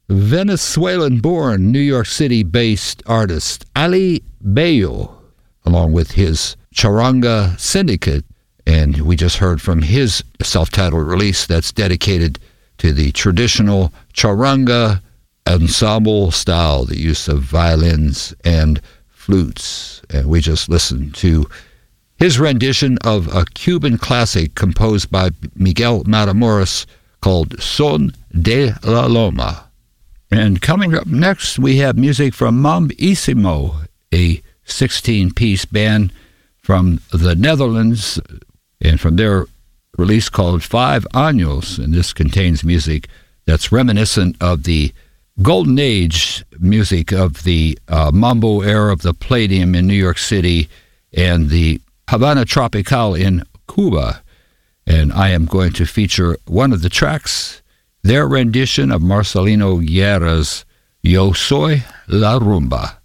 Venezuelan-born, New York City-based artist Ali Bello, along with his Charanga Syndicate. And we just heard from his self-titled release that's dedicated to the traditional charanga ensemble style, the use of violins and flutes. And we just listened to his rendition of a Cuban classic composed by Miguel Matamoros called Son de la Loma. And coming up next, we have music from Mambísimo, a 16-piece band from the Netherlands, and from their release called 5 Años. And this contains music that's reminiscent of the golden age music of the mambo era of the Palladium in New York City and the Havana Tropical in Cuba. And I am going to feature one of the tracks, their rendition of Marcelino Guerra's Yo Soy La Rumba.